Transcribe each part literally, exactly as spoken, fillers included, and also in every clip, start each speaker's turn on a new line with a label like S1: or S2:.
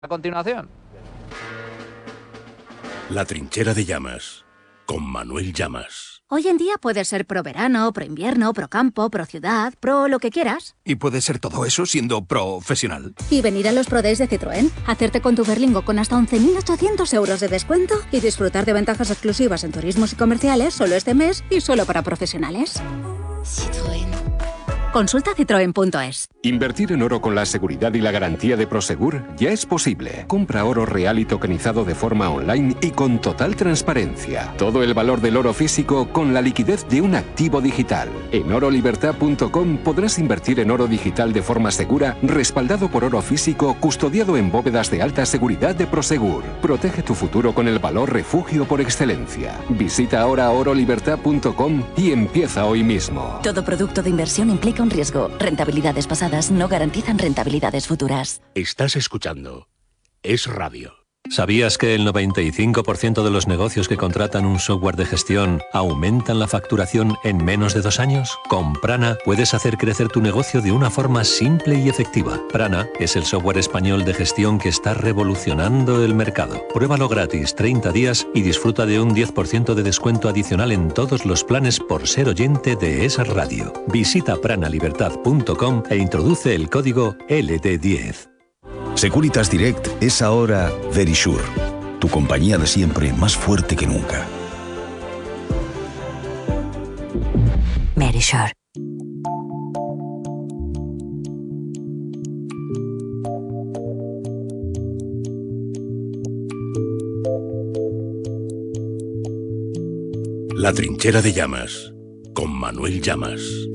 S1: A continuación.
S2: La trinchera de Llamas, con Manuel Llamas.
S3: Hoy en día puedes ser pro verano, pro invierno, pro campo, pro ciudad, pro lo que quieras.
S4: Y puedes ser todo eso siendo profesional.
S3: Y venir a los Pro Days de Citroën, hacerte con tu Berlingo con hasta once mil ochocientos euros de descuento y disfrutar de ventajas exclusivas en turismos y comerciales solo este mes y solo para profesionales. Citroën. Consulta citroen punto es.
S5: Invertir en oro con la seguridad y la garantía de Prosegur ya es posible. Compra oro real y tokenizado de forma online y con total transparencia. Todo el valor del oro físico con la liquidez de un activo digital. En oro libertad punto com podrás invertir en oro digital de forma segura, respaldado por oro físico, custodiado en bóvedas de alta seguridad de Prosegur. Protege tu futuro con el valor refugio por excelencia. Visita ahora oro libertad punto com y empieza hoy mismo.
S6: Todo producto de inversión implica un riesgo. Rentabilidades pasadas no garantizan rentabilidades futuras.
S2: Estás escuchando Es Radio.
S7: ¿Sabías que el noventa y cinco por ciento de los negocios que contratan un software de gestión aumentan la facturación en menos de dos años? Con Prana puedes hacer crecer tu negocio de una forma simple y efectiva. Prana es el software español de gestión que está revolucionando el mercado. Pruébalo gratis treinta días y disfruta de un diez por ciento de descuento adicional en todos los planes por ser oyente de Es Radio. Visita prana libertad punto com e introduce el código L D diez.
S8: Securitas Direct es ahora Verisure, tu compañía de siempre más fuerte que nunca.
S6: Verisure.
S2: La trinchera de Llamas, con Manuel Llamas.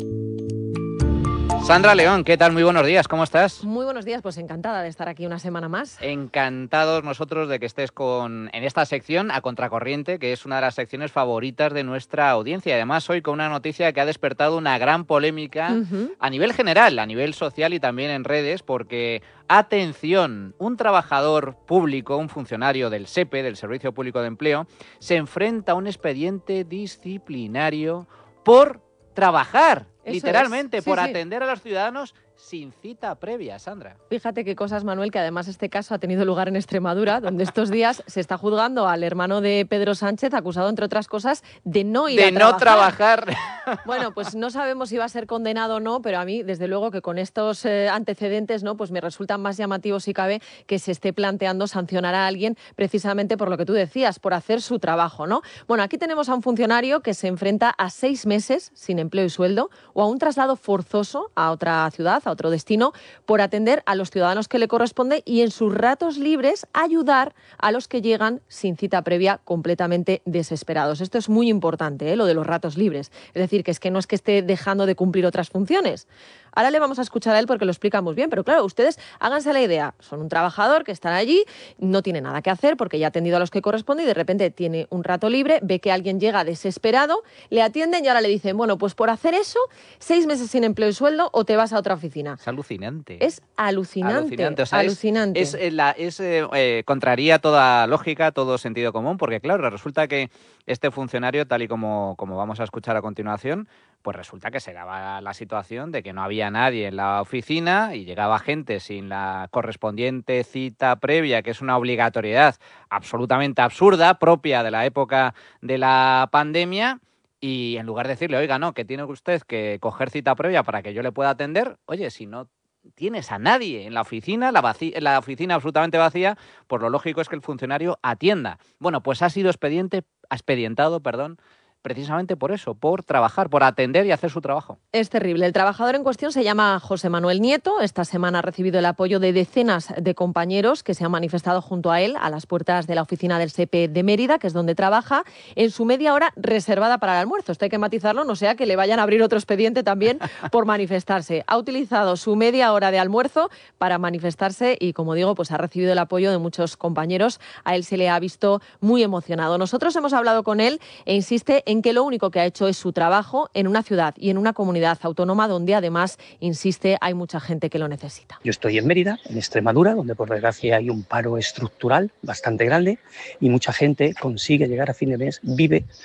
S1: Sandra León, ¿qué tal? Muy buenos días, ¿cómo estás?
S9: Muy buenos días, pues encantada de estar aquí una semana más.
S1: Encantados nosotros de que estés con en esta sección a contracorriente, que es una de las secciones favoritas de nuestra audiencia. Y además hoy con una noticia que ha despertado una gran polémica uh-huh. a nivel general, a nivel social y también en redes, porque, atención, un trabajador público, un funcionario del S E P E, del Servicio Público de Empleo, se enfrenta a un expediente disciplinario por trabajar. Eso literalmente, es. sí, por sí. atender a los ciudadanos sin cita previa, Sandra.
S9: Fíjate qué cosas, Manuel, que además este caso ha tenido lugar en Extremadura, donde estos días se está juzgando al hermano de Pedro Sánchez, acusado, entre otras cosas, de no ir
S1: de
S9: a trabajar.
S1: De no trabajar.
S9: Bueno, pues no sabemos si va a ser condenado o no, pero a mí, desde luego, que con estos eh, antecedentes, ¿no? Pues me resultan más llamativos, si cabe, que se esté planteando sancionar a alguien precisamente por lo que tú decías, por hacer su trabajo, ¿no? Bueno, aquí tenemos a un funcionario que se enfrenta a seis meses sin empleo y sueldo o a un traslado forzoso a otra ciudad, a otro destino, por atender a los ciudadanos que le corresponde y en sus ratos libres ayudar a los que llegan sin cita previa completamente desesperados. Esto es muy importante, ¿eh? Lo de los ratos libres. Es decir, que es que no es que esté dejando de cumplir otras funciones. Ahora le vamos a escuchar a él porque lo explica muy bien, pero claro, ustedes háganse la idea. Son un trabajador que está allí, no tiene nada que hacer porque ya ha atendido a los que corresponde y de repente tiene un rato libre, ve que alguien llega desesperado, le atienden y ahora le dicen, bueno, pues por hacer eso, seis meses sin empleo y sueldo o te vas a otra oficina.
S1: Es alucinante.
S9: Es alucinante.
S1: Alucinante. O sea,
S9: alucinante.
S1: Es, es, la, es eh, eh, contraría toda lógica, todo sentido común, porque claro, resulta que este funcionario, tal y como, como vamos a escuchar a continuación, pues resulta que se daba la situación de que no había nadie en la oficina y llegaba gente sin la correspondiente cita previa, que es una obligatoriedad absolutamente absurda, propia de la época de la pandemia, y en lugar de decirle, oiga, no, que tiene usted que coger cita previa para que yo le pueda atender, oye, si no tienes a nadie en la oficina, la, vaci- la oficina absolutamente vacía, pues lo lógico es que el funcionario atienda. Bueno, pues ha sido expediente, expedientado, perdón, precisamente por eso, por trabajar, por atender y hacer su trabajo.
S9: Es terrible. El trabajador en cuestión se llama José Manuel Nieto. Esta semana ha recibido el apoyo de decenas de compañeros que se han manifestado junto a él a las puertas de la oficina del S E P E de Mérida, que es donde trabaja, en su media hora reservada para el almuerzo. Esto hay que matizarlo, no sea que le vayan a abrir otro expediente también por manifestarse. Ha utilizado su media hora de almuerzo para manifestarse y, como digo, pues ha recibido el apoyo de muchos compañeros. A él se le ha visto muy emocionado. Nosotros hemos hablado con él e insiste en que lo único que ha hecho es su trabajo en una ciudad y en una comunidad autónoma donde además, insiste, hay mucha gente que lo necesita.
S10: Yo estoy en Mérida, en Extremadura, donde por desgracia hay un paro estructural bastante grande y mucha gente consigue llegar a fin de mes, vive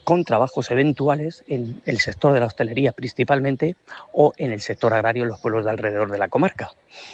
S10: con trabajos eventuales en el sector de la hostelería principalmente o en el sector agrario en los pueblos de alrededor de la comarca,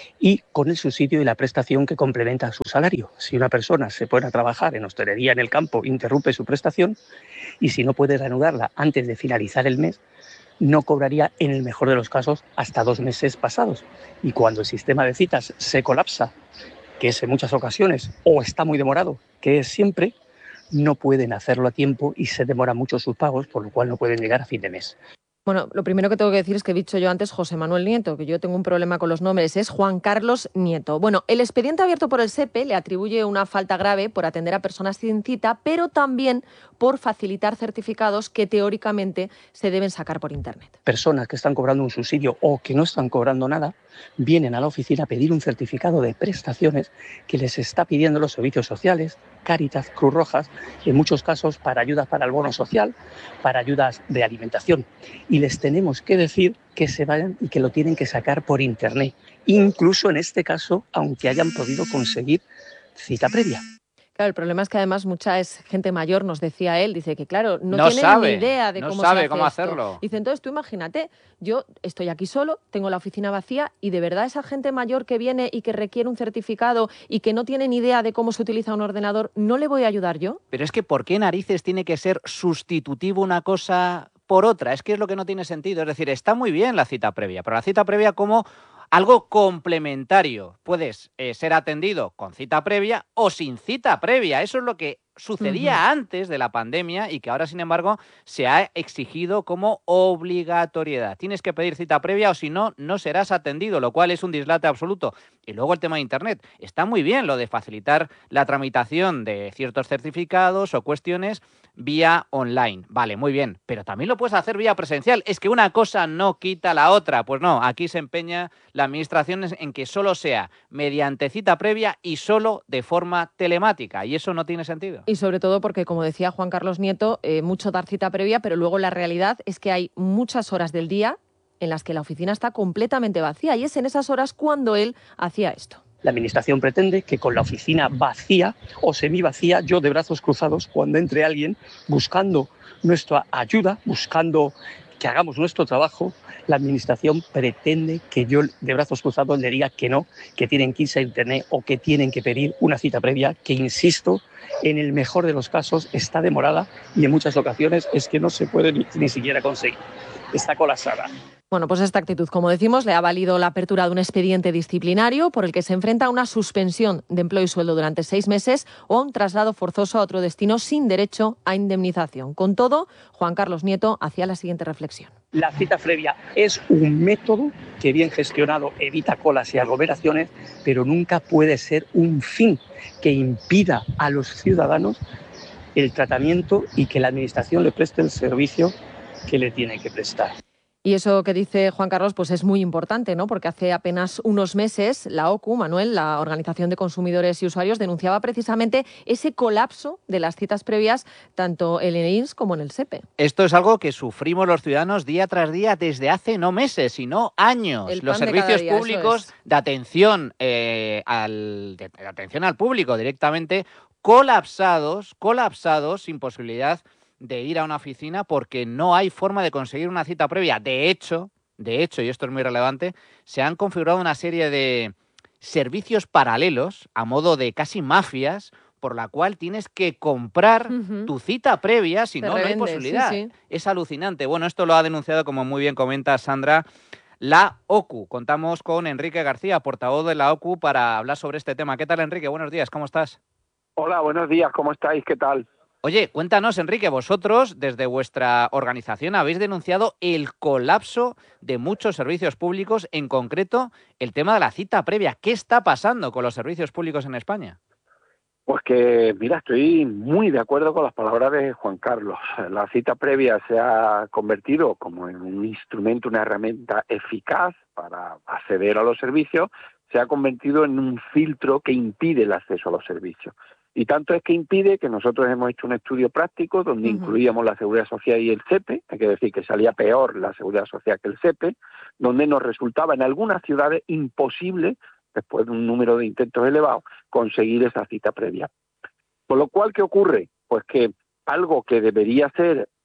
S10: y con el subsidio y la prestación que complementa su salario. Si una persona se pone a trabajar en hostelería en el campo, interrumpe su prestación, y si no puede reanudarla antes de finalizar el mes, no cobraría en el mejor de los casos hasta dos meses pasados. Y cuando el sistema de citas se colapsa, que es en muchas ocasiones, o está muy demorado, que es siempre, no pueden hacerlo a tiempo y se demoran mucho sus pagos, por lo cual no pueden llegar a fin de mes.
S9: Bueno, lo primero que tengo que decir es que he dicho yo antes José Manuel Nieto, que yo tengo un problema con los nombres, es Juan Carlos Nieto. Bueno, el expediente abierto por el SEPE le atribuye una falta grave por atender a personas sin cita, pero también por facilitar certificados que teóricamente se deben sacar por Internet.
S10: Personas que están cobrando un subsidio o que no están cobrando nada, vienen a la oficina a pedir un certificado de prestaciones que les está pidiendo los servicios sociales, Cáritas, Cruz Rojas, en muchos casos para ayudas para el bono social, para ayudas de alimentación. Y les tenemos que decir que se vayan y que lo tienen que sacar por Internet, incluso en este caso, aunque hayan podido conseguir cita previa.
S9: Claro, el problema es que además mucha es gente mayor, nos decía él, dice que claro, no,
S1: No
S9: tienen
S1: sabe,
S9: ni idea de
S1: no
S9: cómo
S1: sabe
S9: se hace
S1: cómo
S9: esto.
S1: hacerlo.
S9: Dice, entonces tú imagínate, yo estoy aquí solo, tengo la oficina vacía y de verdad esa gente mayor que viene y que requiere un certificado y que no tiene ni idea de cómo se utiliza un ordenador, ¿no le voy a ayudar yo?
S1: Pero es que ¿por qué narices tiene que ser sustitutivo una cosa por otra? Es que es lo que no tiene sentido. Es decir, está muy bien la cita previa, pero la cita previa como algo complementario. Puedes eh, ser atendido con cita previa o sin cita previa. Eso es lo que sucedía uh-huh. antes de la pandemia y que ahora, sin embargo, se ha exigido como obligatoriedad. Tienes que pedir cita previa o si no, no serás atendido, lo cual es un dislate absoluto. Y luego el tema de Internet. Está muy bien lo de facilitar la tramitación de ciertos certificados o cuestiones vía online. Vale, muy bien, pero también lo puedes hacer vía presencial. Es que una cosa no quita la otra. Pues no, aquí se empeña la administración en que solo sea mediante cita previa y solo de forma telemática. Y eso no tiene sentido.
S9: Y sobre todo porque, como decía Juan Carlos Nieto, eh, mucho dar cita previa, pero luego la realidad es que hay muchas horas del día en las que la oficina está completamente vacía y es en esas horas cuando él hacía esto.
S10: La Administración pretende que con la oficina vacía o semivacía, yo de brazos cruzados, cuando entre alguien buscando nuestra ayuda, buscando que hagamos nuestro trabajo, la Administración pretende que yo de brazos cruzados le diga que no, que tienen que irse a Internet o que tienen que pedir una cita previa, que insisto, en el mejor de los casos está demorada y en muchas ocasiones es que no se puede ni, ni siquiera conseguir. Está colapsada.
S9: Bueno, pues esta actitud, como decimos, le ha valido la apertura de un expediente disciplinario por el que se enfrenta a una suspensión de empleo y sueldo durante seis meses o a un traslado forzoso a otro destino sin derecho a indemnización. Con todo, Juan Carlos Nieto hacía la siguiente reflexión.
S10: La cita previa es un método que bien gestionado evita colas y aglomeraciones, pero nunca puede ser un fin que impida a los ciudadanos el tratamiento y que la Administración le preste el servicio que le tiene que prestar.
S9: Y eso que dice Juan Carlos pues es muy importante, ¿no? Porque hace apenas unos meses la O C U, Manuel, la Organización de Consumidores y Usuarios, denunciaba precisamente ese colapso de las citas previas tanto en el I N S como en el SEPE.
S1: Esto es algo que sufrimos los ciudadanos día tras día desde hace no meses, sino años. Los servicios
S9: día,
S1: públicos de atención, eh, al, de, de atención al público directamente colapsados, colapsados sin posibilidad de ir a una oficina porque no hay forma de conseguir una cita previa. De hecho, de hecho, y esto es muy relevante, se han configurado una serie de servicios paralelos a modo de casi mafias por la cual tienes que comprar uh-huh. tu cita previa, si Te no, revende, no hay posibilidad. Sí, sí. Es alucinante. Bueno, esto lo ha denunciado, como muy bien comenta Sandra, la O C U. Contamos con Enrique García, portavoz de la O C U, para hablar sobre este tema. ¿Qué tal, Enrique? Buenos días, ¿cómo estás?
S11: Hola, buenos días, ¿cómo estáis? ¿Qué tal?
S1: Oye, cuéntanos, Enrique, vosotros desde vuestra organización habéis denunciado el colapso de muchos servicios públicos, en concreto el tema de la cita previa. ¿Qué está pasando con los servicios públicos en España?
S11: Pues que, mira, estoy muy de acuerdo con las palabras de Juan Carlos. La cita previa se ha convertido como en un instrumento, una herramienta eficaz para acceder a los servicios, se ha convertido en un filtro que impide el acceso a los servicios. Y tanto es que impide que nosotros hemos hecho un estudio práctico donde uh-huh. incluíamos la Seguridad Social y el SEPE, hay que decir que salía peor la Seguridad Social que el SEPE, donde nos resultaba en algunas ciudades imposible, después de un número de intentos elevado, conseguir esa cita previa. Con lo cual, ¿qué ocurre? Pues que algo que debería ser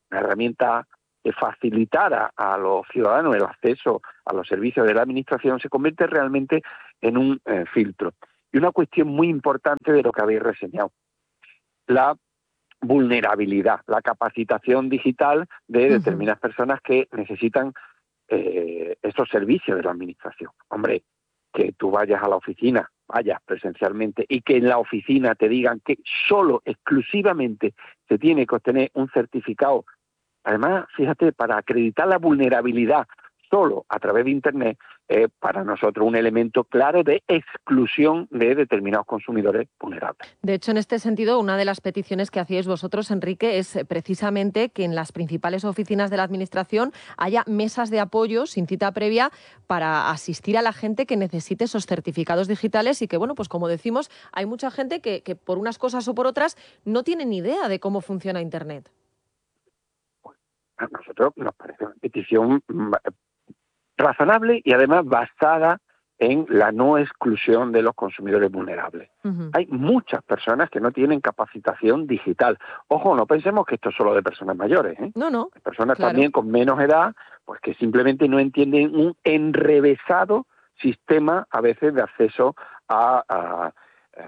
S11: una herramienta que facilitara a los ciudadanos el acceso a los servicios de la administración, se convierte realmente en un eh, filtro. Y una cuestión muy importante de lo que habéis reseñado, la vulnerabilidad, la capacitación digital de determinadas uh-huh. personas que necesitan eh, esos servicios de la administración. Hombre, que tú vayas a la oficina, vayas presencialmente, y que en la oficina te digan que solo, exclusivamente, se tiene que obtener un certificado. Además, fíjate, para acreditar la vulnerabilidad solo a través de Internet, es eh, para nosotros un elemento claro de exclusión de determinados consumidores vulnerables.
S9: De hecho, en este sentido, una de las peticiones que hacíais vosotros, Enrique, es precisamente que en las principales oficinas de la Administración haya mesas de apoyo sin cita previa para asistir a la gente que necesite esos certificados digitales y que, bueno, pues como decimos, hay mucha gente que, que por unas cosas o por otras no tiene ni idea de cómo funciona Internet.
S11: A nosotros nos parece una petición razonable y además basada en la no exclusión de los consumidores vulnerables. Uh-huh. Hay muchas personas que no tienen capacitación digital. Ojo, no pensemos que esto es solo de personas mayores, ¿eh?
S9: No, no.
S11: Hay personas
S9: claro.
S11: también con menos edad, pues que simplemente no entienden un enrevesado sistema a veces de acceso a, a, a,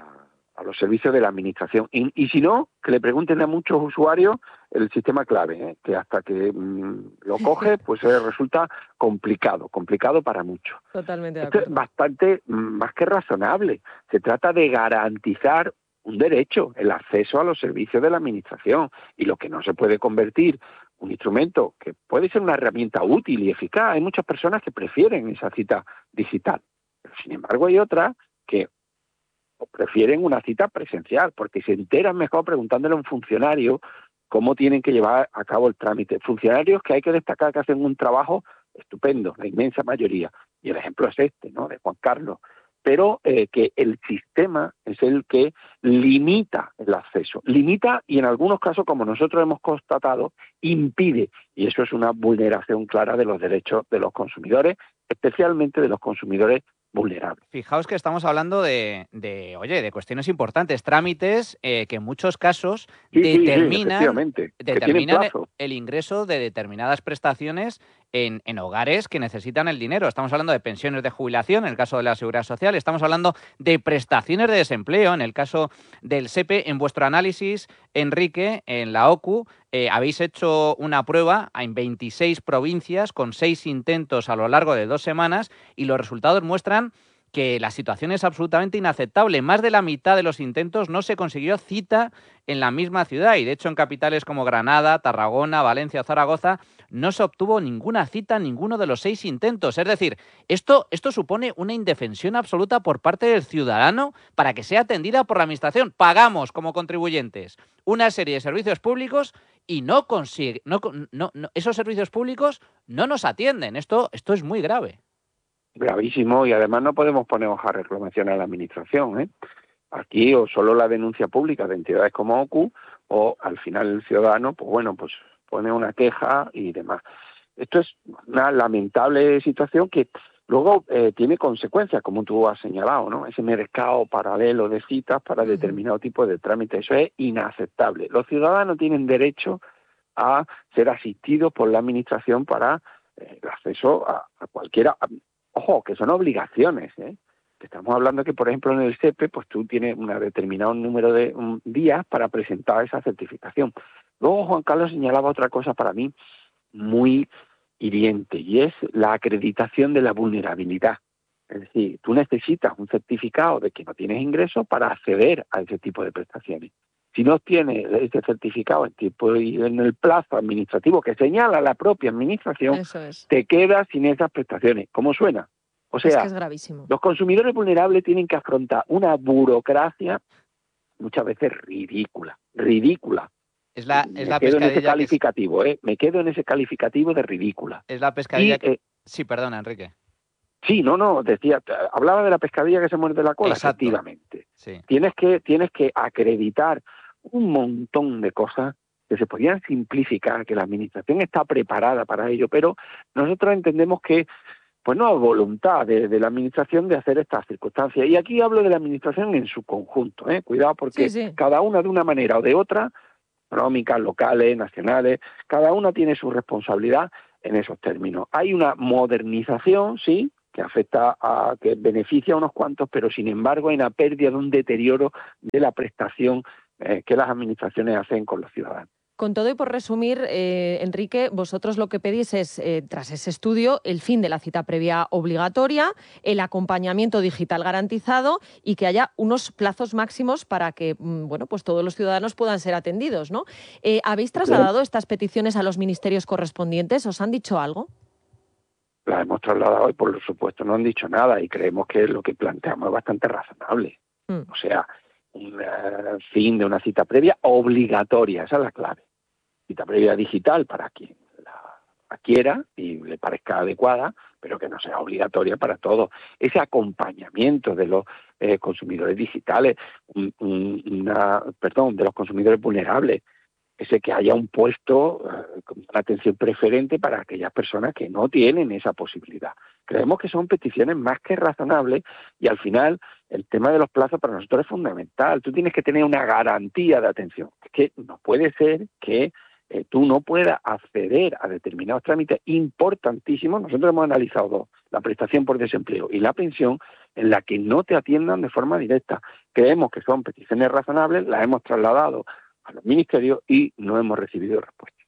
S11: a los servicios de la administración. Y, y si no, que le pregunten a muchos usuarios el sistema clave, ¿eh? que hasta que mmm, lo coge, pues eh, resulta complicado, complicado para muchos.
S9: Totalmente de
S11: Esto
S9: acuerdo.
S11: es bastante mmm, más que razonable. Se trata de garantizar un derecho, el acceso a los servicios de la administración, y lo que no se puede convertir un instrumento que puede ser una herramienta útil y eficaz. Hay muchas personas que prefieren esa cita digital, pero sin embargo hay otras que prefieren una cita presencial, porque se enteran mejor preguntándole a un funcionario cómo tienen que llevar a cabo el trámite. Funcionarios que hay que destacar que hacen un trabajo estupendo, la inmensa mayoría, y el ejemplo es este, ¿no?, de Juan Carlos, pero eh, que el sistema es el que limita el acceso, limita y en algunos casos, como nosotros hemos constatado, impide, y eso es una vulneración clara de los derechos de los consumidores, especialmente de los consumidores vulnerables.
S1: Fijaos que estamos hablando de, de oye, de cuestiones importantes, trámites eh, que en muchos casos
S11: sí,
S1: determinan,
S11: sí, sí,
S1: determinan el, el ingreso de determinadas prestaciones en, en hogares que necesitan el dinero. Estamos hablando de pensiones de jubilación, en el caso de la Seguridad Social, estamos hablando de prestaciones de desempleo, en el caso del S E P E. En vuestro análisis, Enrique, en la O C U, eh, habéis hecho una prueba en veintiséis provincias con seis intentos a lo largo de dos semanas y los resultados muestran que la situación es absolutamente inaceptable. Más de la mitad de los intentos no se consiguió cita en la misma ciudad y, de hecho, en capitales como Granada, Tarragona, Valencia o Zaragoza no se obtuvo ninguna cita en ninguno de los seis intentos. Es decir, esto, esto supone una indefensión absoluta por parte del ciudadano para que sea atendida por la Administración. Pagamos como contribuyentes una serie de servicios públicos y no consigue, no, no, no, esos servicios públicos no nos atienden. Esto, esto es muy grave.
S11: Gravísimo, y además no podemos poner hoja de reclamación a la Administración, ¿eh? Aquí o solo la denuncia pública de entidades como O C U, o al final el ciudadano, pues bueno, pues pone una queja y demás. Esto es una lamentable situación que luego eh, tiene consecuencias, como tú has señalado, ¿no? Ese mercado paralelo de citas para determinado tipo de trámite, eso es inaceptable. Los ciudadanos tienen derecho a ser asistidos por la Administración para eh, el acceso a, a cualquiera... A, Ojo, que son obligaciones, ¿eh? Que estamos hablando que, por ejemplo, en el S E P E, pues tú tienes un determinado número de um, días para presentar esa certificación. Luego Juan Carlos señalaba otra cosa para mí muy hiriente, y es la acreditación de la vulnerabilidad. Es decir, tú necesitas un certificado de que no tienes ingresos para acceder a ese tipo de prestaciones. Si no tienes ese certificado en tiempo y en el plazo administrativo que señala la propia Administración,
S9: Eso es.
S11: te quedas sin esas prestaciones. ¿Cómo suena? O sea,
S9: es que es gravísimo.
S11: Los consumidores vulnerables tienen que afrontar una burocracia muchas veces ridícula, ridícula.
S1: Es la, es
S11: Me
S1: la
S11: quedo en ese
S1: pescadilla
S11: calificativo, es... ¿eh? Me quedo en ese calificativo de ridícula.
S1: Es la pescadilla
S11: y,
S1: que...
S11: eh,
S1: Sí, perdona, Enrique.
S11: Sí, no, no, decía, hablaba de la pescadilla que se muerde la cola,
S1: Exacto.
S11: efectivamente.
S1: Sí.
S11: Tienes que, tienes que acreditar un montón de cosas que se podían simplificar, que la Administración está preparada para ello, pero nosotros entendemos que pues no hay voluntad de, de la Administración de hacer estas circunstancias. Y aquí hablo de la Administración en su conjunto, ¿eh? Cuidado, porque
S9: sí, sí.
S11: cada una de una manera o de otra económicas, locales, nacionales, cada una tiene su responsabilidad en esos términos. Hay una modernización, sí, que afecta a, que beneficia a unos cuantos, pero sin embargo hay una pérdida de un deterioro de la prestación eh, que las administraciones hacen con los ciudadanos.
S9: Con todo y por resumir, eh, Enrique, vosotros lo que pedís es, eh, tras ese estudio, el fin de la cita previa obligatoria, el acompañamiento digital garantizado y que haya unos plazos máximos para que bueno, pues todos los ciudadanos puedan ser atendidos, ¿no? Eh, ¿Habéis trasladado estas peticiones a los ministerios correspondientes? ¿Os han dicho algo?
S11: Las hemos trasladado y, por supuesto, no han dicho nada y creemos que lo que planteamos es bastante razonable. Mm. O sea, un uh, fin de una cita previa obligatoria, esa es la clave. Cita previa digital para quien la quiera y le parezca adecuada, pero que no sea obligatoria para todos. Ese acompañamiento de los eh, consumidores digitales, un, un, una, perdón, de los consumidores vulnerables, ese que haya un puesto eh, con una atención preferente para aquellas personas que no tienen esa posibilidad. Creemos que son peticiones más que razonables y al final el tema de los plazos para nosotros es fundamental. Tú tienes que tener una garantía de atención. Es que no puede ser que eh, tú no puedas acceder a determinados trámites importantísimos. Nosotros hemos analizado dos, la prestación por desempleo y la pensión, en la que no te atiendan de forma directa. Creemos que son peticiones razonables, las hemos trasladado a los ministerios y no hemos recibido respuesta.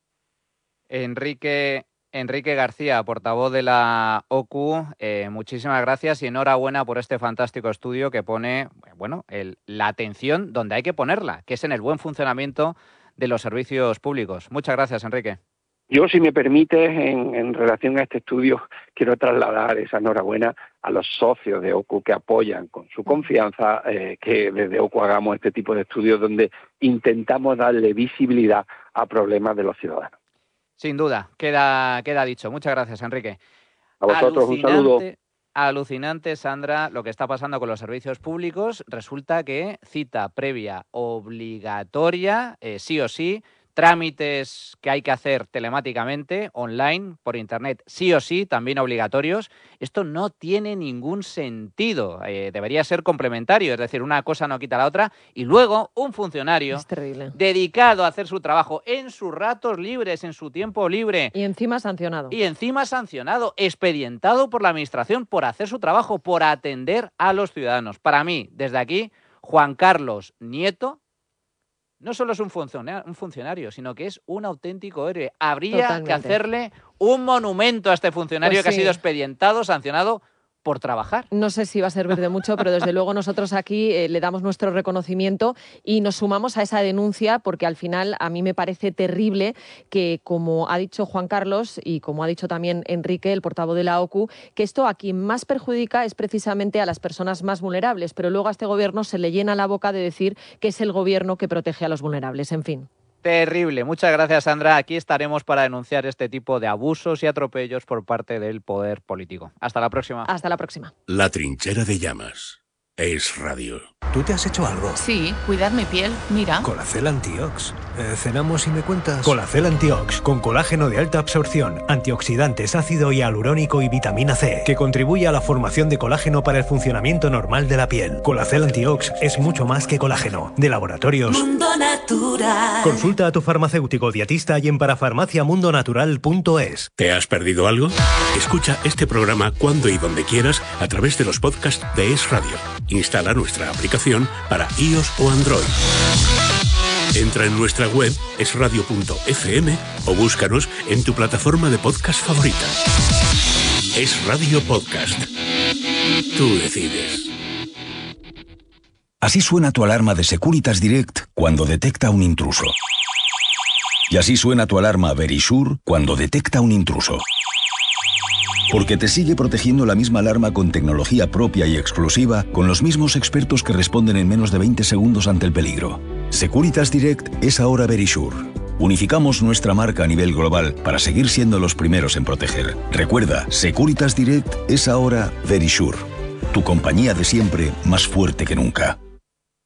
S1: Enrique, Enrique García, portavoz de la O C U, eh, muchísimas gracias y enhorabuena por este fantástico estudio que pone bueno, el, la atención donde hay que ponerla, que es en el buen funcionamiento de los servicios públicos. Muchas gracias, Enrique.
S11: Yo, si me permites, en, en relación a este estudio, quiero trasladar esa enhorabuena a los socios de O C U que apoyan con su confianza eh, que desde O C U hagamos este tipo de estudios donde intentamos darle visibilidad a problemas de los ciudadanos.
S1: Sin duda, queda, queda dicho. Muchas gracias, Enrique.
S11: A vosotros un saludo.
S1: Alucinante, Sandra, lo que está pasando con los servicios públicos. Resulta que cita previa obligatoria, eh, sí o sí, trámites que hay que hacer telemáticamente, online, por internet, sí o sí, también obligatorios. Esto no tiene ningún sentido. Eh, debería ser complementario, es decir, una cosa no quita la otra. Y luego, un funcionario dedicado a hacer su trabajo en sus ratos libres, en su tiempo libre.
S9: Y encima sancionado.
S1: Y encima sancionado, expedientado por la Administración por hacer su trabajo, por atender a los ciudadanos. Para mí, desde aquí, Juan Carlos Nieto no solo es un funcionario, un funcionario, sino que es un auténtico héroe. Habría Totalmente. que hacerle un monumento a este funcionario pues sí. que ha sido expedientado, sancionado por trabajar.
S9: No sé si va a servir de mucho, pero desde luego nosotros aquí eh, le damos nuestro reconocimiento y nos sumamos a esa denuncia porque al final a mí me parece terrible que, como ha dicho Juan Carlos y como ha dicho también Enrique, el portavoz de la O C U, que esto a quien más perjudica es precisamente a las personas más vulnerables, pero luego a este gobierno se le llena la boca de decir que es el gobierno que protege a los vulnerables. En fin.
S1: Terrible. Muchas gracias, Sandra. Aquí estaremos para denunciar este tipo de abusos y atropellos por parte del poder político. Hasta la próxima.
S9: Hasta la próxima.
S2: La trinchera de llamas. Es Radio.
S12: ¿Tú te has hecho algo?
S13: Sí, cuidar mi piel. Mira.
S12: Colacel Antiox. Eh, ¿Cenamos y me cuentas? Colacel Antiox, con colágeno de alta absorción, antioxidantes, ácido hialurónico y vitamina C, que contribuye a la formación de colágeno para el funcionamiento normal de la piel. Colacel Antiox es mucho más que colágeno. De Laboratorios
S14: Mundo Natural.
S12: Consulta a tu farmacéutico dietista y en parafarmacia mundo natural punto es.
S2: ¿Te has perdido algo? Escucha este programa cuando y donde quieras a través de los podcasts de Es Radio. Instala nuestra aplicación para iOS o Android. Entra en nuestra web es radio punto efe eme o búscanos en tu plataforma de podcast favorita. Es Radio Podcast. Tú decides.
S8: Así suena tu alarma de Securitas Direct cuando detecta un intruso. Y así suena tu alarma Verisure cuando detecta un intruso. Porque te sigue protegiendo la misma alarma con tecnología propia y exclusiva, con los mismos expertos que responden en menos de veinte segundos ante el peligro. Securitas Direct es ahora Verisure. Unificamos nuestra marca a nivel global para seguir siendo los primeros en proteger. Recuerda, Securitas Direct es ahora Verisure. Tu compañía de siempre más fuerte que nunca.